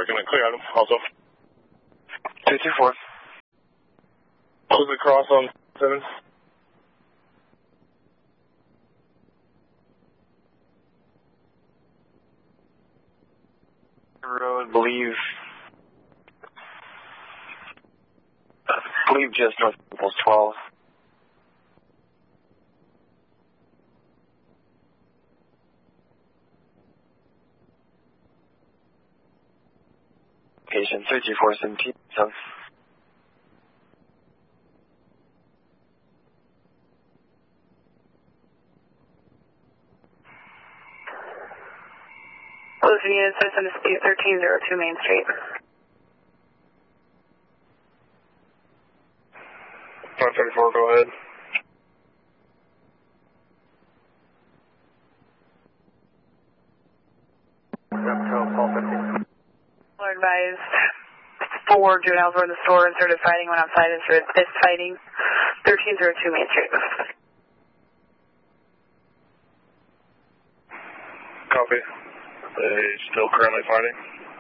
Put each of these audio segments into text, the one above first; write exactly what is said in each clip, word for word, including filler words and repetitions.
are going to clear item also. two two four. Close the cross on Simmons. Road, believe, I believe just north of Naples twelve. Patient three two four seventeen. So. Closing unit, Citizen Dispute thirteen oh two Main Street. five thirty-four, go ahead. We're advised four juveniles were in the store and started fighting, went outside and started fist fighting. thirteen oh two Main Street. Copy. They still currently fighting?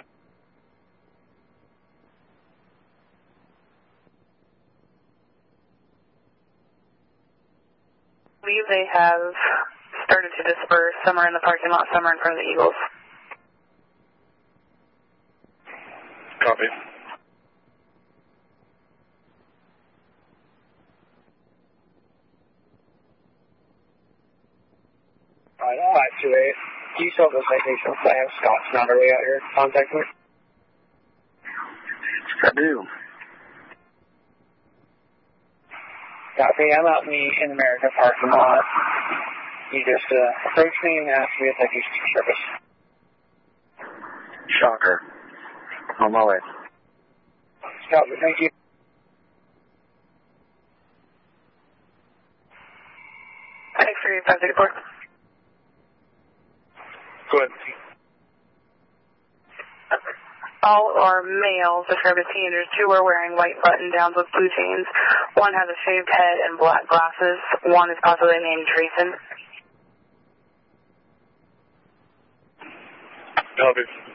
I believe they have started to disperse. Some are in the parking lot, some are in front of the Eagles. Copy. Alright, all right, two eight. Do you still have the citation? I have Scott Snottery out here. Contact me. I do. Copy. I'm out in the In America parking lot. You just uh, approach me and ask me if I can use service. Shocker. On my way. Scott, thank you. Thanks for your five thirty-four. Go ahead. All are males, described as teenagers. Two are wearing white button-downs with blue jeans. One has a shaved head and black glasses. One is possibly named Drayson. Copy.